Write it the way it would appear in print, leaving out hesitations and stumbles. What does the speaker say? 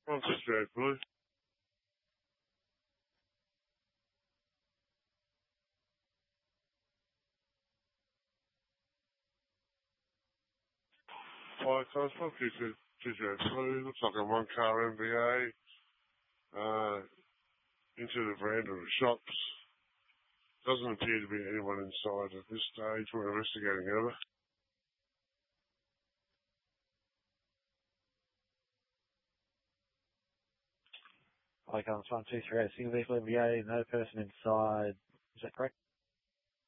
168 Blue. Fire Transport, 228 Blue. Looks like a one-car MVA. Into the veranda of the shops. Doesn't appear to be anyone inside at this stage. We're investigating over. Fire Transport 123, single vehicle MVA, no person inside. Is that correct?